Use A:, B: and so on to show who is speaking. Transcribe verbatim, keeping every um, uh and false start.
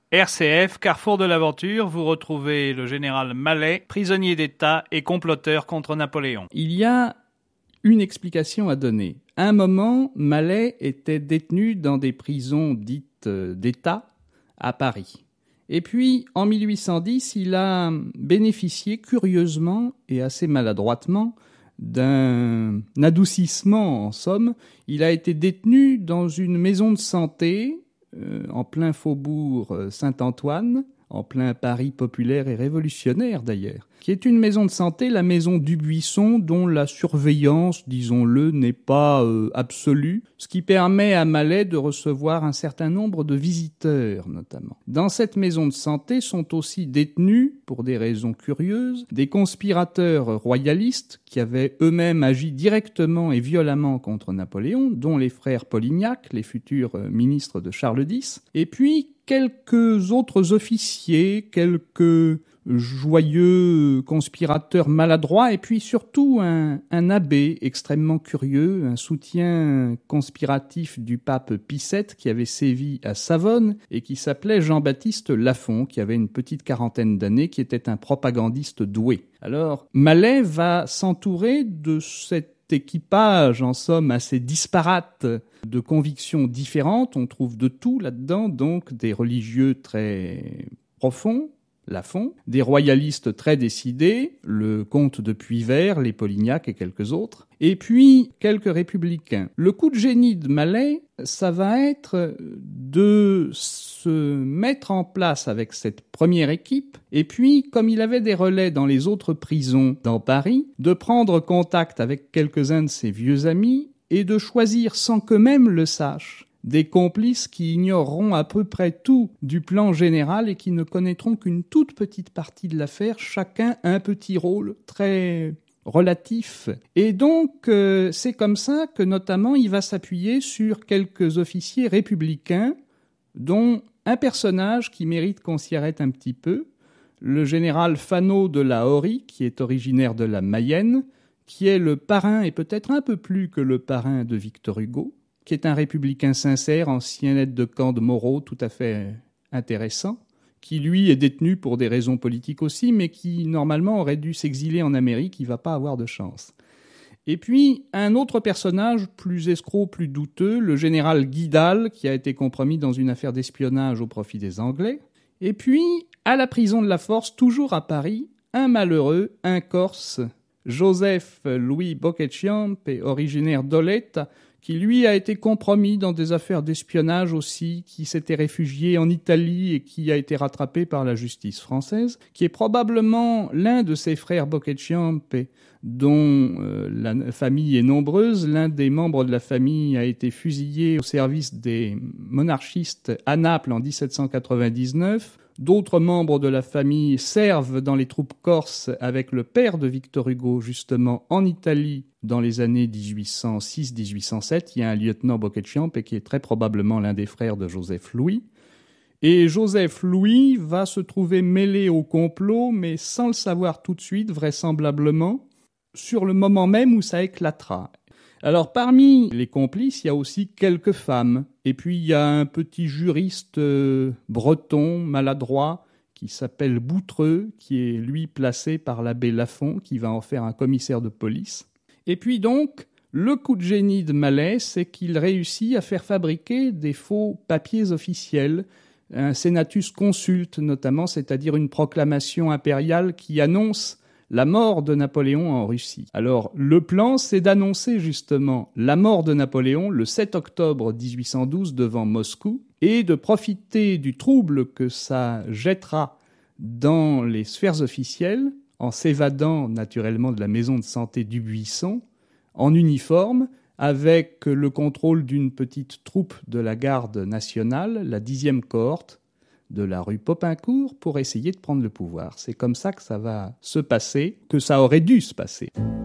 A: R C F, Carrefour de l'aventure, vous retrouvez le général Malet, prisonnier d'État et comploteur contre Napoléon.
B: Il y a une explication à donner. À un moment, Malet était détenu dans des prisons dites d'État à Paris. Et puis, en mille huit cent dix, il a bénéficié curieusement et assez maladroitement d'un adoucissement, en somme. Il a été détenu dans une maison de santé euh, en plein faubourg Saint-Antoine, en plein Paris populaire et révolutionnaire d'ailleurs, qui est une maison de santé, la maison Dubuisson, dont la surveillance, disons-le, n'est pas euh, absolue, ce qui permet à Malet de recevoir un certain nombre de visiteurs, notamment. Dans cette maison de santé sont aussi détenus, pour des raisons curieuses, des conspirateurs royalistes qui avaient eux-mêmes agi directement et violemment contre Napoléon, dont les frères Polignac, les futurs ministres de Charles X, et puis quelques autres officiers, quelques joyeux conspirateurs maladroits, et puis surtout un, un abbé extrêmement curieux, un soutien conspiratif du pape Pie sept qui avait sévi à Savone et qui s'appelait Jean-Baptiste Lafont, qui avait une petite quarantaine d'années, qui était un propagandiste doué. Alors, Malet va s'entourer de cette équipage, en somme, assez disparate, de convictions différentes. On trouve de tout là-dedans, donc des religieux très profonds, Lafont, des royalistes très décidés, le comte de Puyvert, les Polignac et quelques autres, et puis quelques républicains. Le coup de génie de Malet, ça va être de se mettre en place avec cette première équipe, et puis, comme il avait des relais dans les autres prisons dans Paris, de prendre contact avec quelques-uns de ses vieux amis et de choisir, sans qu'eux-mêmes le sachent, des complices qui ignoreront à peu près tout du plan général et qui ne connaîtront qu'une toute petite partie de l'affaire, chacun un petit rôle très relatif. Et donc, euh, c'est comme ça que, notamment, il va s'appuyer sur quelques officiers républicains, dont un personnage qui mérite qu'on s'y arrête un petit peu, le général Fano de la Horie, qui est originaire de la Mayenne, qui est le parrain, et peut-être un peu plus que le parrain de Victor Hugo, qui est un républicain sincère, ancien aide de camp de Moreau, tout à fait intéressant, qui lui est détenu pour des raisons politiques aussi, mais qui normalement aurait dû s'exiler en Amérique, il va pas avoir de chance. Et puis un autre personnage plus escroc, plus douteux, le général Guidal, qui a été compromis dans une affaire d'espionnage au profit des Anglais. Et puis, à la prison de la Force, toujours à Paris, un malheureux, un Corse, Joseph Louis Boccacciamp, originaire d'Olette, qui lui a été compromis dans des affaires d'espionnage aussi, qui s'était réfugié en Italie et qui a été rattrapé par la justice française, qui est probablement l'un de ses frères Boccacciamp, dont euh, la famille est nombreuse. L'un des membres de la famille a été fusillé au service des monarchistes à Naples en dix-sept cent quatre-vingt-dix-neuf. D'autres membres de la famille servent dans les troupes corses avec le père de Victor Hugo, justement, en Italie, dans les années dix-huit cent six dix-huit cent sept. Il y a un lieutenant Boccacciamp qui est très probablement l'un des frères de Joseph Louis. Et Joseph Louis va se trouver mêlé au complot, mais sans le savoir tout de suite, vraisemblablement, sur le moment même où ça éclatera. Alors, parmi les complices, il y a aussi quelques femmes. Et puis, il y a un petit juriste euh, breton, maladroit, qui s'appelle Boutreux, qui est, lui, placé par l'abbé Lafont, qui va en faire un commissaire de police. Et puis donc, le coup de génie de Malet, c'est qu'il réussit à faire fabriquer des faux papiers officiels, un senatus consulte notamment, c'est-à-dire une proclamation impériale qui annonce la mort de Napoléon en Russie. Alors, le plan, c'est d'annoncer justement la mort de Napoléon le sept octobre dix-huit cent douze devant Moscou et de profiter du trouble que ça jettera dans les sphères officielles en s'évadant naturellement de la maison de santé Dubuisson en uniforme avec le contrôle d'une petite troupe de la garde nationale, la dixième cohorte, de la rue Popincourt pour essayer de prendre le pouvoir. C'est comme ça que ça va se passer, que ça aurait dû se passer.